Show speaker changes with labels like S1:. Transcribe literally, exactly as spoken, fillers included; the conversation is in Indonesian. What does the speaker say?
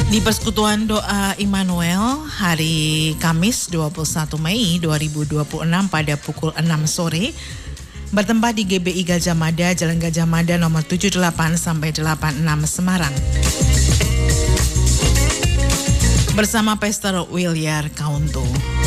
S1: Di Persekutuan Doa Immanuel hari Kamis dua puluh satu Mei dua ribu dua puluh enam pada pukul enam sore bertempat di G B I Gajah Mada, Jalan Gajah Mada nomor tujuh puluh delapan sampai delapan puluh enam Semarang. Bersama Pastor Williar Kaunto.